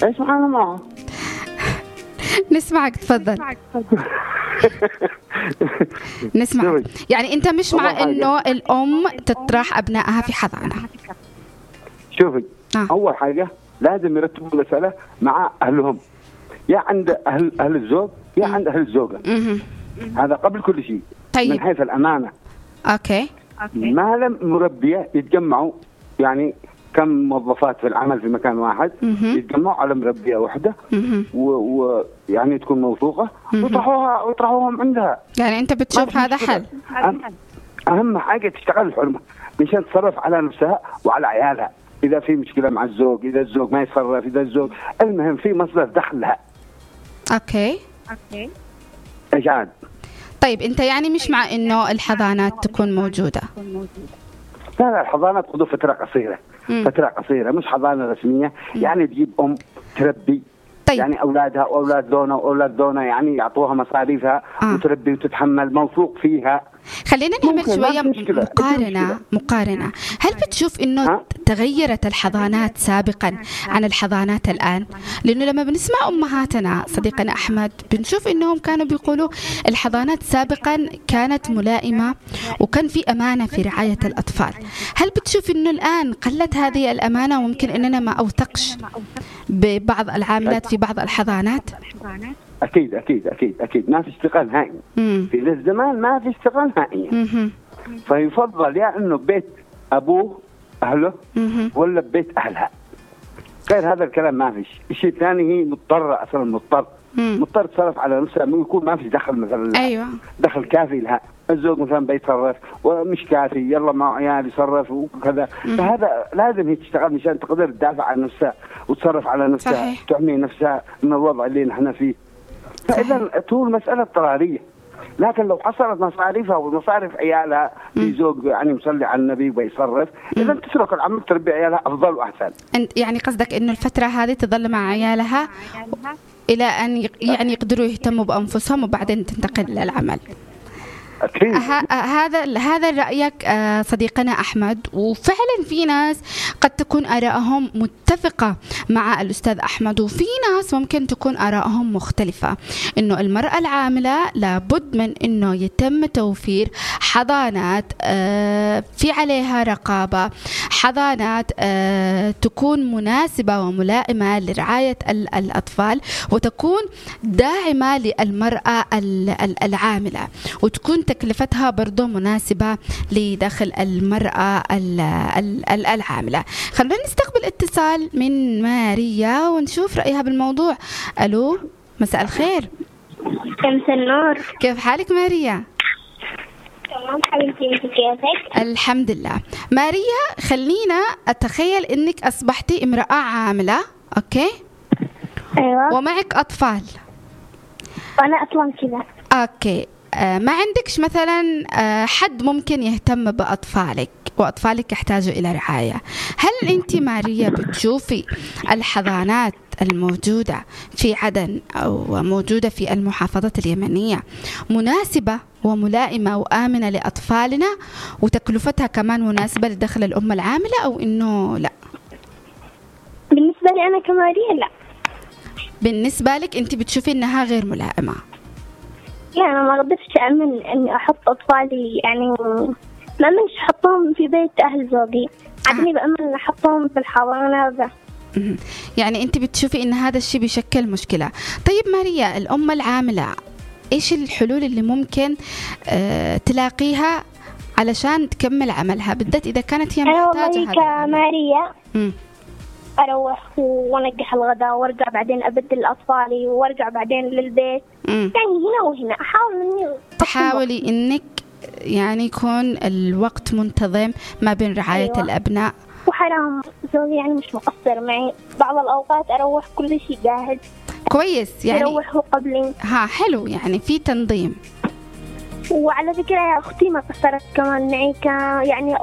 ايش معنا معه؟ نسمعك، تفضل. نسمعك. يعني أنت مش مع إنه الأم تطرح أبنائها في حضانة؟ شوفي، أول حاجة لازم يرتبوا المسألة مع أهلهم، يا عند أهل الزوج يا عند أهل الزوجة. هذا قبل كل شيء. طيب. من حيث الأمانة. أوكي. ما لم مربية يتجمعوا، يعني كم موظفات في العمل في مكان واحد يتجمعوا على مربية واحدة ويعني تكون موثوقة ويطرحوهم عندها. يعني أنت بتشوف هذا حل؟ أهم حاجة تشتغل الحرمة مشان تصرف على نفسها وعلى عيالها. إذا في مشكلة مع الزوج، إذا الزوج ما يتصرف، إذا الزوج، المهم في مصدر دخل لها. أوكي. إيش عاد؟ طيب أنت يعني مش مع إنه الحضانات تكون موجودة؟ لا، الحضانات خذوا فترة قصيرة. فترة قصيرة، مش حضانة رسمية. يعني تجيب أم تربي. طيب. يعني أولادها وأولاد ذونا وأولاد ذونا، يعني يعطوها مصاريفها وتربي وتتحمل، موثوق فيها. خلينا نعمل شوية مقارنة. هل بتشوف إنه تغيرت الحضانات سابقا عن الحضانات الآن؟ لأنه لما بنسمع أمهاتنا صديقنا أحمد بنشوف إنهم كانوا بيقولوا الحضانات سابقا كانت ملائمة وكان في أمانة في رعاية الأطفال. هل بتشوف إنه الآن قلت هذه الأمانة وممكن إننا ما أوثقش ببعض العاملات في بعض الحضانات؟ أكيد أكيد أكيد أكيد ما في استقلال نهائي. في ذا الزمان ما في استقلال نهائي. فيفضل يا إنه بيت أبوه أهله ولا ببيت أهلها. غير هذا الكلام ما فيش. الشيء الثاني هي مضطرة أصلا، مضطر تصرف على نفسها، يكون ما في دخل مثلا. أيوة. دخل كافي لها. الزوج مثلا بيتصرف ومش كافي، يلا مع عيال يصرف وكذا. فهذا لازم هي تشتغل مشان تقدر تدافع عن نفسها وتصرف على نفسها. صحيح. تحمي نفسها من الوضع اللي نحن فيه. فإذا طول مسألة اضطرارية. لكن لو حصلت مصاريفها ومصاريف عيالها في زوج يعني مصلي على النبي ويصرف، إذا تترك العمل تربي عيالها أفضل وأحسن. أنت يعني قصدك إنه الفترة هذه تظل مع عيالها إلى أن يعني يقدروا يهتموا بأنفسهم وبعدين تنتقل للعمل. هذا رأيك صديقنا أحمد. وفعلا في ناس قد تكون آراءهم متفقة مع الأستاذ أحمد، وفي ناس ممكن تكون آراءهم مختلفة، إنه المرأة العاملة لابد من إنه يتم توفير حضانات في عليها رقابة، حضانات تكون مناسبة وملائمة لرعاية الأطفال، وتكون داعمة للمرأة العاملة، وتكون تكلفتها برضو مناسبة لدخل المرأة العاملة. خلونا نستقبل اتصال من ماريا ونشوف رأيها بالموضوع. ألو، مساء الخير. مساء النور. كيف حالك ماريا؟ تمام حبيبتي، انت كيفك؟ الحمد لله. ماريا، خلينا أتخيل إنك أصبحتي امرأة عاملة، أوكي؟ أيوة. ومعك أطفال. أنا أصلا كذا. أوكي. ما عندكش مثلا حد ممكن يهتم بأطفالك وأطفالك يحتاجوا إلى رعاية. هل أنت ماريا بتشوفي الحضانات الموجودة في عدن أو موجودة في المحافظات اليمنية مناسبة وملائمة وآمنة لأطفالنا وتكلفتها كمان مناسبة لدخل الأم العاملة، أو إنه لا؟ بالنسبة لي أنا كماريا لا. بالنسبة لك أنت بتشوفي إنها غير ملائمة؟ لا، أنا ما قدرتش أأمن إني أحط أطفالي، يعني ما أمنش أحطهم في بيت أهل زوجي. عادني بأمن أحطهم في الحضانة هذا. يعني أنت بتشوفي إن هذا الشيء بيشكل مشكلة. طيب ماريا، الأم العاملة إيش الحلول اللي ممكن تلاقيها علشان تكمل عملها، بالذات إذا كانت هي محتاجة هذا؟ كماريا أروح ونجح الغداء وارجع بعدين أبدل أطفالي وارجع بعدين للبيت. يعني هنا وهنا أحاول إني تحاولي إنك يعني يكون الوقت منتظم ما بين رعاية أيوة. الأبناء. وحرام زوجي يعني مش مقصر معي، بعض الأوقات أروح كل شيء جاهز. كويس، يعني يروح هو قبلي. حلو، يعني في تنظيم. وعلى فكرة يا أختي ما قصرت كمان معي، يعني